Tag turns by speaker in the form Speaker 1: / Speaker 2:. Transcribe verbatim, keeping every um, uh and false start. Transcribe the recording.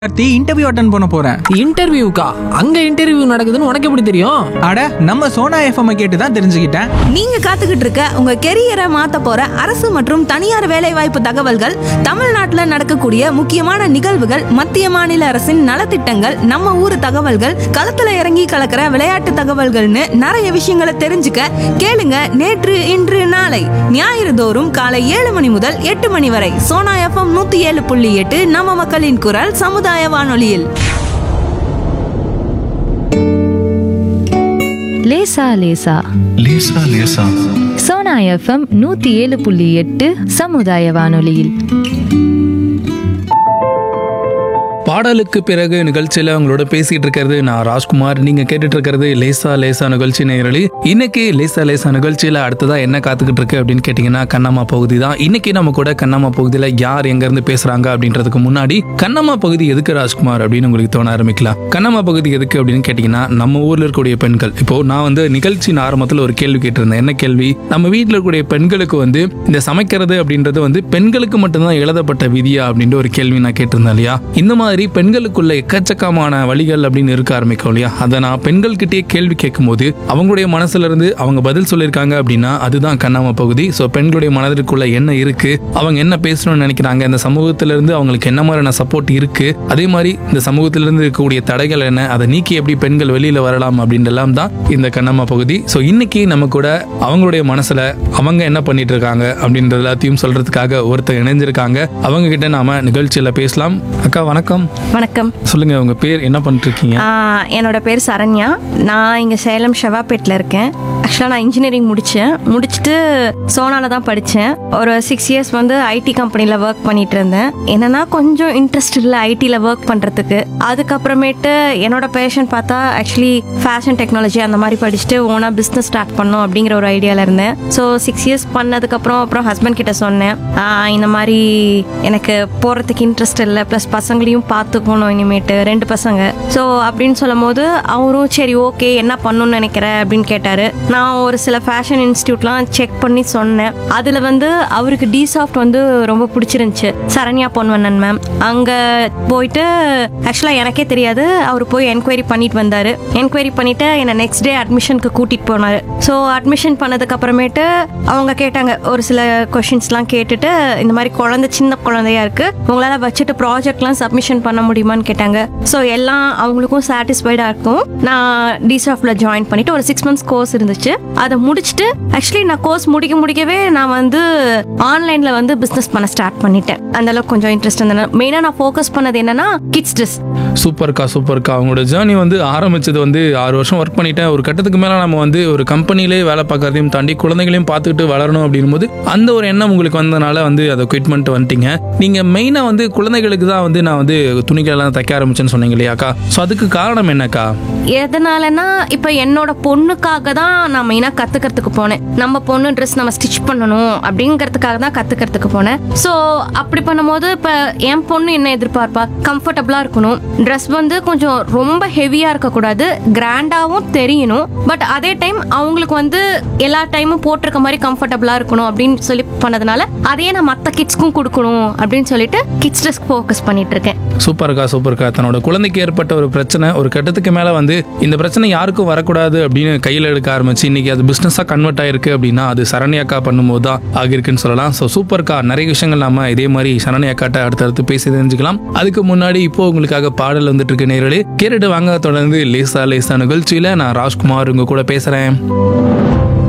Speaker 1: Karthi interview attend பண்ண போறேன்.
Speaker 2: இன்டர்வியூக்கா? அங்க இன்டர்வியூ நடக்குதுன்னு உனக்கு எப்படி தெரியும்?
Speaker 1: அட நம்ம சோனா எஃப்எம் கேட்டு தான் தெரிஞ்சுக்கிட்டேன்.
Speaker 3: நீங்க காத்துக்கிட்டு இருக்க உங்க கெரியரை மாத்த போற அரசு மற்றும் தனியார் வேலைவாய்ப்பு தகவல்கள், தமிழ்நாட்டுல நடக்கக்கூடிய முக்கியமான நிகழ்வுகள், மத்திய மாநில அரசின் நலத்திட்டங்கள், நம்ம ஊரு தகவல்கள், களத்துல இறங்கி கலக்கிற விளையாட்டு தகவல்கள்னு நிறைய விஷயங்களை தெரிஞ்சுக்க கேளுங்க. நேற்று இன்று நாளை ஞாயிறு தோறும் காலை ஏழு மணி முதல் எட்டு மணி வரை சோனா எஃப்எம் நூத்தி ஏழு புள்ளி எட்டு நம்ம மக்களின் குரல் சமுதாய வானொலியில்.
Speaker 4: லேசா லேசா
Speaker 5: லேசா லேசா
Speaker 4: சோனா எஃப்எம் நூத்தி ஏழு புள்ளி எட்டு சமுதாய வானொலியில்.
Speaker 5: பாடலுக்கு பிறகு நிகழ்ச்சியில உங்களோட பேசிட்டு இருக்கிறது நான் ராஜ்குமார். நீங்க கேட்டுட்டு இருக்கிறது லேசா லேசா நிகழ்ச்சி நேயர்களே. இன்னைக்கு லேசா லேசா நிகழ்ச்சியில அடுத்ததா என்ன காத்துக்கிட்டு இருக்கு அப்படின்னு கேட்டீங்கன்னா, கண்ணம்மா பகுதி தான். இன்னைக்கு நம்ம கூட கண்ணம்மா பகுதியில யார் எங்க இருந்து பேசுறாங்க அப்படின்றதுக்கு முன்னாடி, கண்ணம்மா பகுதி எதுக்கு ராஜ்குமார் அப்படின்னு உங்களுக்கு தோண ஆரம்பிக்கலாம். கண்ணம்மா பகுதி எதுக்கு அப்படின்னு கேட்டீங்கன்னா, நம்ம ஊர்ல இருக்கக்கூடிய பெண்கள், இப்போ நான் வந்து நிகழ்ச்சியின் ஆரம்பத்தில் ஒரு கேள்வி கேட்டிருந்தேன். என்ன கேள்வி? நம்ம வீட்டில் இருக்கக்கூடிய பெண்களுக்கு வந்து இந்த சமைக்கிறது அப்படின்றது வந்து பெண்களுக்கு மட்டும்தான் எழுதப்பட்ட விதியா அப்படின்ற ஒரு கேள்வி நான் கேட்டிருந்தேன் இல்லையா. இந்த மாதிரி பெண்களுக்குள்ள எக்கச்சக்கமான வழிகள் அப்படின்னு இருக்க ஆரம்பிக்கும் இல்லையா. அதை நான் பெண்கள் கிட்டே கேள்வி கேட்கும் போது அவங்களுடைய மனசுல இருந்து அவங்க பதில் சொல்லியிருக்காங்க அப்படின்னா அதுதான் கண்ணம்மா பகுதி. ஸோ பெண்களுடைய மனதிற்குள்ள என்ன இருக்கு, அவங்க என்ன பேசணும்னு நினைக்கிறாங்க, இந்த சமூகத்திலிருந்து அவங்களுக்கு என்ன மாதிரியான சப்போர்ட் இருக்கு, அதே மாதிரி இந்த சமூகத்திலிருந்து இருக்கக்கூடிய தடைகள் என்ன, அதை நீக்கி எப்படி பெண்கள் வெளியில வரலாம் அப்படின்றலாம் தான் இந்த கண்ணம்மா பகுதி. ஸோ இன்னைக்கு நம்ம கூட அவங்களுடைய மனசுல அவங்க என்ன பண்ணிட்டு இருக்காங்க அப்படின்ற எல்லாத்தையும் சொல்றதுக்காக ஒருத்தர் இணைஞ்சிருக்காங்க. அவங்க கிட்ட நாம நிகழ்ச்சியில பேசலாம். அக்கா வணக்கம்.
Speaker 6: வணக்கம்.
Speaker 5: சொல்லுங்க, உங்க பேர், என்ன பண்ணிட்டு இருக்கீங்க?
Speaker 6: ஆஹ் என்னோட பேர் சரண்யா. நான் இங்கே சேலம் ஷெவாப்பேட்டில் இருக்கேன். ஆக்சுவலாக நான் இன்ஜினியரிங் முடித்தேன். முடிச்சுட்டு சோனால தான் படித்தேன். ஒரு சிக்ஸ் இயர்ஸ் வந்து ஐடி கம்பெனியில் ஒர்க் பண்ணிட்டு இருந்தேன். என்னன்னா கொஞ்சம் இன்ட்ரெஸ்ட் இல்லை ஐடியில் ஒர்க் பண்ணுறதுக்கு. அதுக்கப்புறமேட்டு என்னோட பேஷன் பார்த்தா ஆக்சுவலி ஃபேஷன் டெக்னாலஜி அந்த மாதிரி படிச்சுட்டு ஓனாக பிஸ்னஸ் ஸ்டார்ட் பண்ணோம் அப்படிங்கிற ஒரு ஐடியாவில் இருந்தேன். ஸோ சிக்ஸ் இயர்ஸ் பண்ணதுக்கப்புறம் அப்புறம் ஹஸ்பண்ட் கிட்ட சொன்னேன், இந்த மாதிரி எனக்கு போகிறதுக்கு இன்ட்ரெஸ்ட் இல்லை, ப்ளஸ் பசங்களையும் பார்த்துக்கணும் இனிமேட்டு, ரெண்டு பசங்க. ஸோ அப்படின்னு சொல்லும் போது அவரும் சரி ஓகே என்ன பண்ணணும்னு நினைக்கிறேன் அப்படின்னு கேட்டார். நான் ஒரு சில ஃபேஷன் இன்ஸ்டியூட்லாம் செக் பண்ணி சொன்னேன். அதில் வந்து அவருக்கு டி சாஃப்ட் வந்து ரொம்ப பிடிச்சிருந்துச்சு, சரண்யா பொன்வண்ணன் மேம். அங்கே போயிட்டு ஆக்சுவலாக எனக்கே தெரியாது, அவர் போய் என்கொயரி பண்ணிட்டு வந்தார். என்கொயரி பண்ணிவிட்டு என்னை நெக்ஸ்ட் டே அட்மிஷனுக்கு கூட்டிகிட்டு போனார். ஸோ அட்மிஷன் பண்ணதுக்கு அப்புறமேட்டு அவங்க கேட்டாங்க ஒரு சில கொஷின்ஸ்லாம் கேட்டுட்டு, இந்த மாதிரி குழந்தை சின்ன குழந்தையா இருக்கு, உங்களால் வச்சுட்டு ப்ராஜெக்ட்லாம் சப்மிஷன் பண்ண முடியுமான்னு கேட்டாங்க. ஸோ எல்லாம் அவங்களுக்கும் சாட்டிஸ்ஃபைடாக இருக்கும். நான் டிசாஃப்டில் ஜாயின் பண்ணிட்டு ஒரு சிக்ஸ் மந்த்ஸ் கோர்ஸ் இருந்துச்சு. அதை முடிச்சுட்டு ஆக்சுவலி நான் கோர்ஸ் முடிக்க முடிக்கவே நான் வந்து ஆன்லைனில் வந்து பிஸ்னஸ் பண்ண ஸ்டார்ட் பண்ணிட்டேன். அந்த அளவுக்கு கொஞ்சம் இன்ட்ரெஸ்ட் இருந்தது. மெயினாக நான் ஃபோக்கஸ் பண்ணது என்னன்னா கிட்ஸ் ட்ரெஸ்.
Speaker 5: சூப்பர்க்கா சூப்பர்க்கா. அவங்களோட ஜேர்னி வந்து ஆரம்பிச்சது வந்து ஆறு வருஷம் ஒர்க் பண்ணிட்டேன். ஒரு கட்டத்துக்கு மேலே நம்ம வந்து ஒரு கம்பெனிலே வேலை பார்க்கறதையும் தாண்டி குழந்தைகளையும் பார்த்துக்கிட்டு வளரணும் அப்படின் போது அந்த ஒரு எண்ணம் உங்களுக்கு வந்ததுனால வந்து அதை குவிட் பண்ணிட்டு வந்துட்டீங்க. நீங்கள் மெயினாக வந்து குழந்தைகளுக்கு தான் வந்து நான் வந்து துணிகள் எல்லாம் தைக்க ஆரம்பிச்சேன்னு சொன்னீங்க இல்லையாக்கா. ஸோ அதுக்கு காரணம் என்னக்கா?
Speaker 6: எதனாலனா இப்போ என்னோட பொண்ணுக்காக தான் நான் மெயினாக கற்றுக்கிறதுக்கு போனேன். நம்ம பொண்ணு ட்ரெஸ் நம்ம ஸ்டிச் பண்ணணும் அப்படிங்கிறதுக்காக தான் கற்றுக்கிறதுக்கு போனேன். ஸோ அப்படி பண்ணும்போது இப்போ என் பொண்ணு என்ன எதிர்பார்ப்பா, கம்ஃபர்டபுளாக இருக்கணும், ட்ரெஸ் வந்து கொஞ்சம் ரொம்ப ஹெவியாக இருக்கக்கூடாது, கிராண்டாகவும் தெரியணும், பட் அதே டைம் அவங்களுக்கு வந்து எல்லா டைமும் போட்டிருக்க மாதிரி கம்ஃபர்டபுளாக இருக்கணும் அப்படின்னு சொல்லி பண்ணதுனால அதையே நான் மற்ற கிட்ஸ்க்கும் கொடுக்கணும் அப்படின்னு சொல்லிட்டு கிட்ஸ் ட்ரெஸ்க்கு ஃபோக்கஸ் பண்ணிட்டு இருக்கேன்.
Speaker 5: சூப்பர்க்கா சூப்பர்க்கா. தன்னோட குழந்தைக்கு ஏற்பட்ட ஒரு பிரச்சனை ஒரு கட்டத்துக்கு மேலே வந்து இந்த பிரச்சனை யாருக்கும் வரக்கூடாது அப்படின்னு கையில் எடுக்க ஆரம்பிச்சு இன்னைக்கு அது பிஸ்னஸாக கன்வெர்ட் ஆயிருக்கு அப்படின்னா அது சரண்யாக்கா பண்ணும்போது தான் ஆகிருக்குன்னு சொல்லலாம். ஸோ சூப்பர்க்கா. நிறைய விஷயங்கள் நாம இதே மாதிரி சரண்யாக்காட்ட அடுத்தடுத்து பேசி தெரிஞ்சுக்கலாம். அதுக்கு முன்னாடி இப்போ உங்களுக்காக பாடல் வந்துட்டு இருக்கு நேயர்களே, கேட்டுட்டு வாங்க. தொடர்ந்து லேசா லேசா நிகழ்ச்சியில நான் ராஜ்குமார் உங்க கூட பேசுறேன்.